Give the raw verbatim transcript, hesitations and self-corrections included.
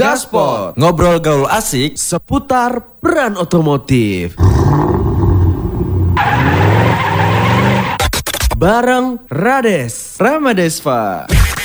Gaspot, ngobrol gaul asik seputar peran otomotif. Bareng Rades, Ramadesva.